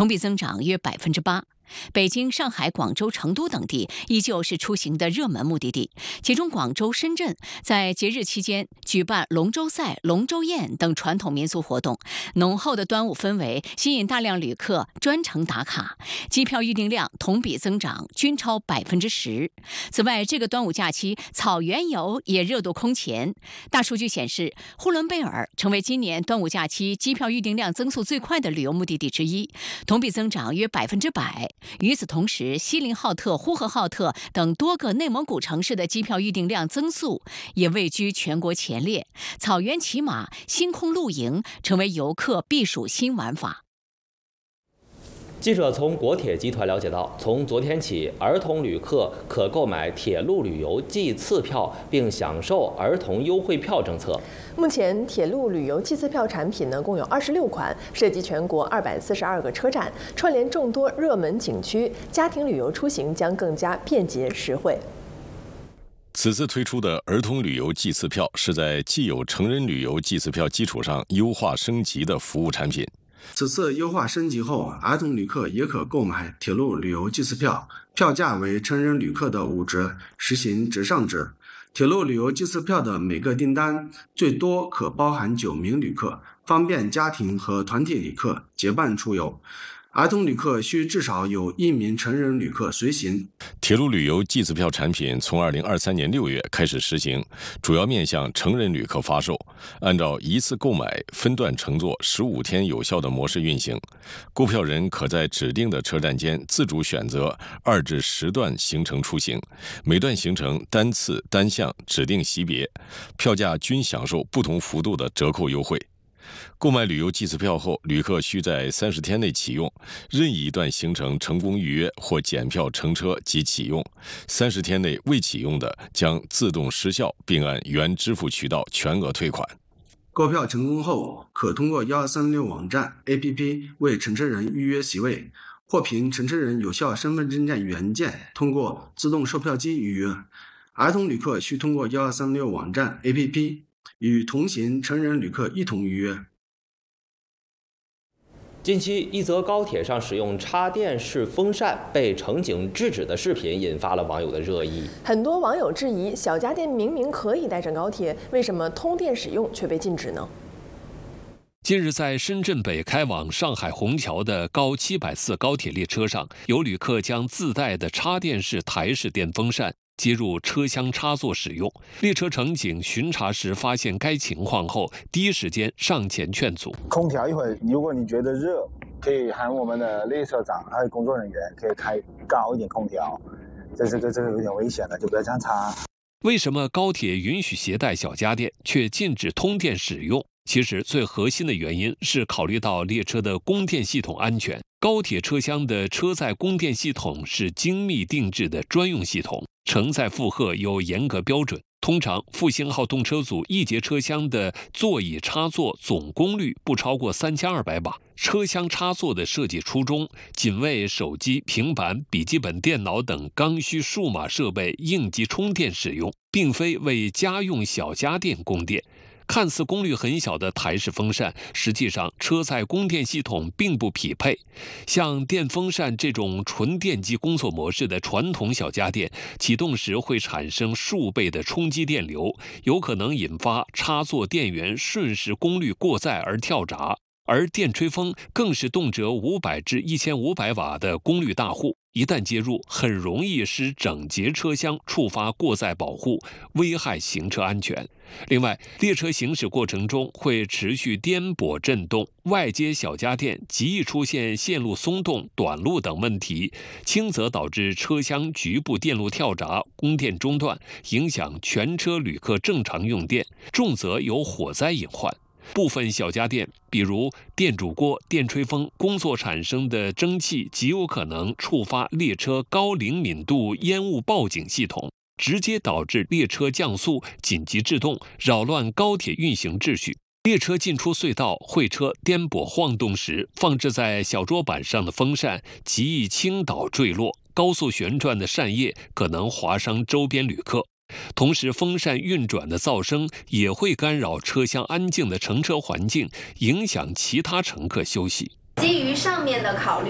同比增长约8%。北京、上海、广州、成都等地依旧是出行的热门目的地，其中广州、深圳在节日期间举办龙舟赛、龙舟宴等传统民俗活动，浓厚的端午氛围吸引大量旅客专程打卡，机票预订量同比增长均超10%。此外，这个端午假期草原游也热度空前。大数据显示，呼伦贝尔成为今年端午假期机票预订量增速最快的旅游目的地之一，同比增长约100%。与此同时，锡林浩特、呼和浩特等多个内蒙古城市的机票预订量增速也位居全国前列。草原骑马、星空露营成为游客避暑新玩法。 记者从国铁集团了解到，从昨天起，儿童旅客可购买铁路旅游季次票，并享受儿童优惠票政策。 目前，铁路旅游季次票产品共有26款，涉及全国242个车站，串联众多热门景区，家庭旅游出行将更加便捷实惠。 此次推出的儿童旅游季次票是在既有成人旅游季次票基础上优化升级的服务产品。 此次优化升级后，儿童旅客也可购买铁路旅游季次票，票价为成人旅客的5折，实行折上制。铁路旅游季次票的每个订单最多可包含9名旅客，方便家庭和团体旅客结伴出游。儿童旅客需至少有1名成人旅客随行。 铁路旅游季次票产品从2023年6月开始实行，主要面向成人旅客发售，按照一次购买、分段乘坐15天有效的模式运行。购票人可在指定的车站间自主选择2至10段行程出行，每段行程单次单项指定级别，票价均享受不同幅度的折扣优惠。购买旅游季次票后，旅客需在30天内启用，任意一段行程成功预约或检票乘车即启用，30天内未启用的将自动失效，并按原支付渠道全额退款。 购票成功后，可通过1236网站 APP 为乘车人预约席位，或凭乘车人有效身份证件原件通过自动售票机预约。儿童旅客需通过1236网站 APP 与同行成人旅客一同预约。 近期，一则高铁上使用插电式风扇被乘警制止的视频引发了网友的热议。 很多网友质疑，小家电明明可以带上高铁，为什么通电使用却被禁止呢？ 近日，在深圳北开往上海虹桥的高704高铁列车上，有旅客将自带的插电式台式电风扇接入车厢插座使用。列车乘警巡查时发现该情况后，第一时间上前劝阻。 空调一会儿，如果你觉得热，可以喊我们的列车长还有工作人员可以开高一点空调。这个有点危险了，就不要这样插。 为什么高铁允许携带小家电，却禁止通电使用？其实最核心的原因是考虑到列车的供电系统安全。高铁车厢的车载供电系统是精密定制的专用系统，承载负荷有严格标准。通常复兴号动车组一节车厢的座椅插座总功率不超过3200瓦。车厢插座的设计初衷仅为手机、平板、笔记本电脑等刚需数码设备应急充电使用，并非为家用小家电供电。看似功率很小的台式风扇，实际上车载供电系统并不匹配。像电风扇这种纯电机工作模式的传统小家电，启动时会产生数倍的冲击电流，有可能引发插座电源瞬时功率过载而跳闸。而电吹风更是动辄500至1500瓦的功率大户，一旦接入，很容易使整节车厢触发过载保护，危害行车安全。另外，列车行驶过程中会持续颠簸震动，外接小家电极易出现线路松动、短路等问题，轻则导致车厢局部电路跳闸、供电中断，影响全车旅客正常用电；重则有火灾隐患。部分小家电，比如电煮锅、电吹风，工作产生的蒸汽极有可能触发列车高灵敏度烟雾报警系统，直接导致列车降速、紧急制动，扰乱高铁运行秩序。列车进出隧道、会车颠簸晃动时，放置在小桌板上的风扇极易倾倒坠落，高速旋转的扇叶可能划伤周边旅客。同时，风扇运转的噪声也会干扰车厢安静的乘车环境，影响其他乘客休息。 基于上面的考虑，